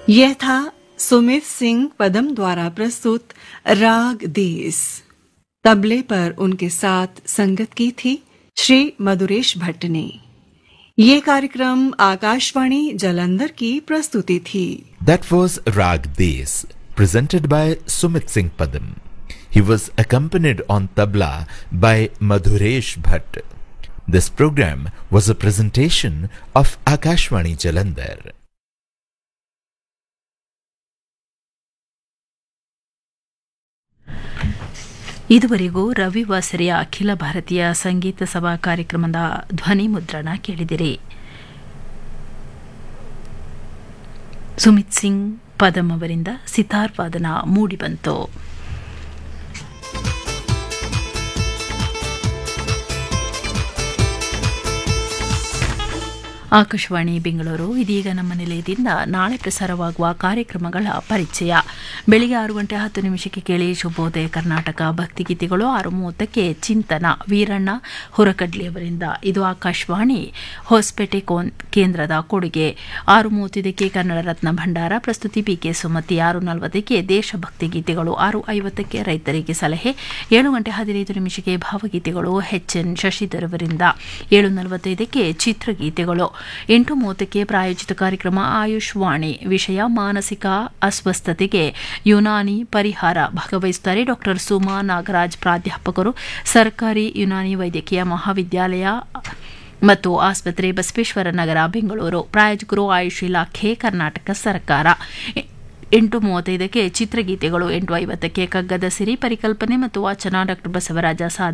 यह था सुमित सिंह पदम द्वारा प्रस्तुत राग देस। तबले पर उनके साथ संगत की थी श्री मधुरेश भट्ट ने। ये कार्यक्रम आकाशवाणी जालंधर की प्रस्तुति थी। That was Rag Des, presented by Sumit Singh Padam. He was accompanied on tabla by Madhuresh Bhatt. This program was a presentation of Akashvani Jalandhar. ಇದುವರೆಗೂ ರವಿವಾಸರಿಯ ಅಖಿಲ ಭಾರತೀಯ ಸಂಗೀತ ಸಭಾ ಕಾರ್ಯಕ್ರಮದ ಧ್ವನಿ ಮುದ್ರಣ ಕೇಳಿದಿರಿ. ಸುಮಿತ್ ಸಿಂಗ್ ಪದಮ್ ಅವರಿಂದ ಸಿತಾರ್ ವಾದನ ಮೂಡಿಬಂತು. ಆಕಾಶವಾಣಿ ಬೆಂಗಳೂರು. ಇದೀಗ ನಮ್ಮ ನಿಲಯದಿಂದ ನಾಳೆ ಪ್ರಸಾರವಾಗುವ ಕಾರ್ಯಕ್ರಮಗಳ ಪರಿಚಯ. ಬೆಳಿಗ್ಗೆ 6:10 ಕೇಳಿ ಶುಭೋದಯ ಕರ್ನಾಟಕ ಭಕ್ತಿಗೀತೆಗಳು. 6:30 ಚಿಂತನ ವೀರಣ್ಣ ಹುರಕಡ್ಲಿಯವರಿಂದ. ಇದು ಆಕಾಶವಾಣಿ ಹೊಸಪೇಟೆ ಕೇಂದ್ರದ ಕೊಡುಗೆ. 6:35 ಕನ್ನಡ ರತ್ನ ಭಂಡಾರ ಪ್ರಸ್ತುತಿ ಪಿಕೆ ಸುಮತಿ. 6:40 ದೇಶಭಕ್ತಿ ಗೀತೆಗಳು. 6:50 ರೈತರಿಗೆ ಸಲಹೆ. 7:15 ಭಾವಗೀತೆಗಳು ಎಚ್ಎನ್ ಶಶಿಧರ್ ಅವರಿಂದ. 7:45 ಚಿತ್ರಗೀತೆಗಳು. 8:30 ಪ್ರಾಯೋಜಿತ ಕಾರ್ಯಕ್ರಮ ಆಯುಷ್ ವಾಣಿ. ವಿಷಯ ಮಾನಸಿಕ ಅಸ್ವಸ್ಥತೆಗೆ ಯುನಾನಿ ಪರಿಹಾರ. ಭಾಗವಹಿಸುತ್ತಾರೆ ಡಾ ಸುಮಾ ನಾಗರಾಜ್, ಪ್ರಾಧ್ಯಾಪಕರು, ಸರ್ಕಾರಿ ಯುನಾನಿ ವೈದ್ಯಕೀಯ ಮಹಾವಿದ್ಯಾಲಯ ಮತ್ತು ಆಸ್ಪತ್ರೆ, ಬಸವೇಶ್ವರ ನಗರ, ಬೆಂಗಳೂರು. ಪ್ರಾಯೋಜಕರು ಆಯುಷ್ ಇಲಾಖೆ, ಕರ್ನಾಟಕ ಸರ್ಕಾರ. 8:35 ಚಿತ್ರಗೀತೆಗಳು. 8:50 ಕಗ್ಗದ ಸಿರಿ. ಪರಿಕಲ್ಪನೆ ಮತ್ತು ವಾಚನ ಡಾ ಬಸವರಾಜ ಸಾದರ್.